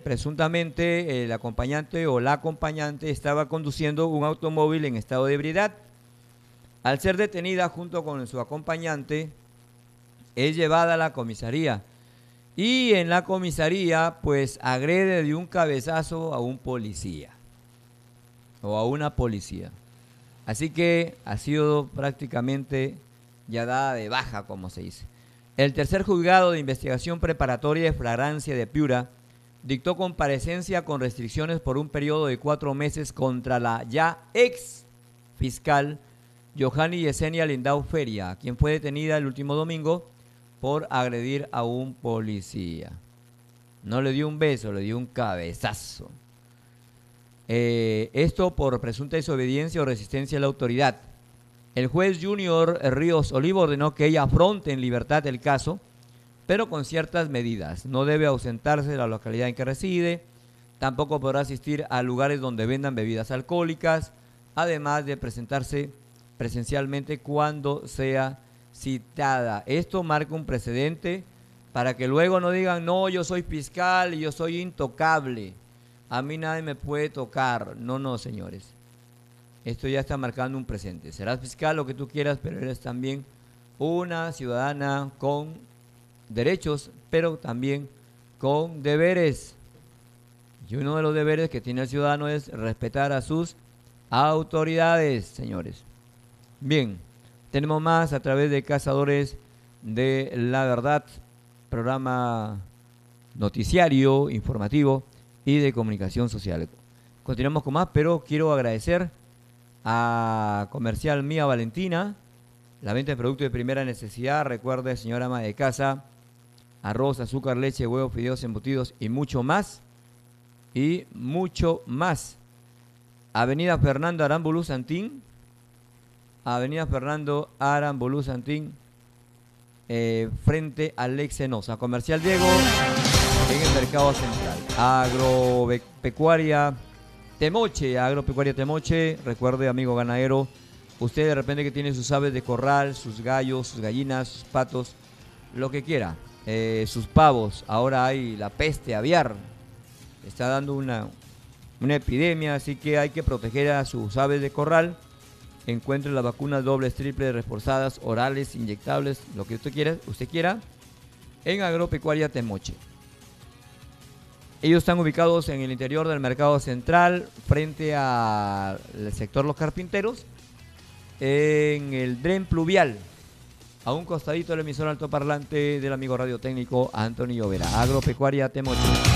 presuntamente el acompañante o la acompañante estaba conduciendo un automóvil en estado de ebriedad. Al ser detenida junto con su acompañante, es llevada a la comisaría. Y en la comisaría, pues agrede de un cabezazo a un policía o a una policía. Así que ha sido prácticamente ya dada de baja, como se dice. El tercer juzgado de investigación preparatoria de flagrancia de Piura dictó comparecencia con restricciones por un periodo de 4 meses contra la ya ex fiscal Johanny Yesenia Lindau Feria, quien fue detenida el último domingo por agredir a un policía. No le dio un beso, le dio un cabezazo. Esto por presunta desobediencia o resistencia a la autoridad. El juez Junior Ríos Olivo ordenó que ella afronte en libertad el caso, pero con ciertas medidas. No debe ausentarse de la localidad en que reside, tampoco podrá asistir a lugares donde vendan bebidas alcohólicas, además de presentarse presencialmente cuando sea citada. Esto marca un precedente para que luego no digan, no, yo soy fiscal y yo soy intocable, a mí nadie me puede tocar. No, señores. Esto ya está marcando un presente. Serás fiscal, lo que tú quieras, pero eres también una ciudadana con derechos, pero también con deberes. Y uno de los deberes que tiene el ciudadano es respetar a sus autoridades, señores. Bien, tenemos más a través de Cazadores de la Verdad, programa noticiario, informativo y de comunicación social. Continuamos con más, pero quiero agradecer a Comercial Mía Valentina, la venta de productos de primera necesidad. Recuerde, señora ama de casa, arroz, azúcar, leche, huevos, fideos, embutidos y mucho más. Y mucho más. Avenida Fernando Arambolú Santín. Avenida Fernando Arambolú Santín, frente al Exenosa. Comercial Diego, en el Mercado Central. Agropecuaria Temoche. Recuerde, amigo ganadero, usted de repente que tiene sus aves de corral, sus gallos, sus gallinas, sus patos, lo que quiera, sus pavos. Ahora hay la peste aviar, está dando una epidemia, así que hay que proteger a sus aves de corral. Encuentre las vacunas dobles, triples, reforzadas, orales, inyectables, lo que usted quiera, en Agropecuaria Temoche. Ellos están ubicados en el interior del Mercado Central, frente al sector Los Carpinteros, en el Dren Pluvial, a un costadito del emisor altoparlante del amigo radiotécnico Antonio Vera. Agropecuaria Temoche.